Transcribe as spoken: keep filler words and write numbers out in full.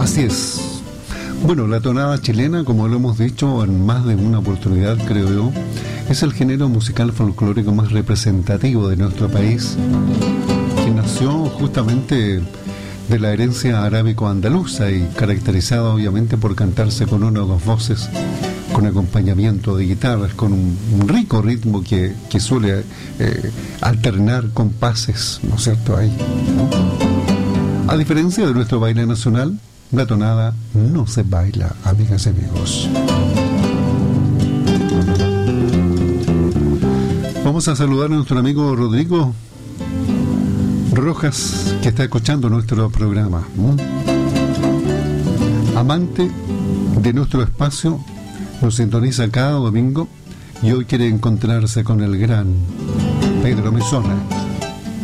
Así es. Bueno, la tonada chilena, como lo hemos dicho en más de una oportunidad, creo yo, es el género musical folclórico más representativo de nuestro país, que nació justamente de la herencia arábico-andaluza y caracterizado obviamente por cantarse con una o dos voces, con acompañamiento de guitarras, con un, un rico ritmo que, que suele eh, alternar compases, ¿no es cierto? Ahí, ¿no? A diferencia de nuestro baile nacional, la tonada no se baila, amigas y amigos. Vamos a saludar a nuestro amigo Rodrigo Rojas, que está escuchando nuestro programa. ¿Mm? Amante de nuestro espacio, nos sintoniza cada domingo y hoy quiere encontrarse con el gran Pedro Mesona.